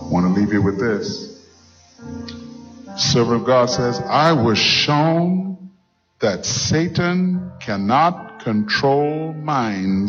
want to leave you with this. Servant of God says, I was shown that Satan cannot control minds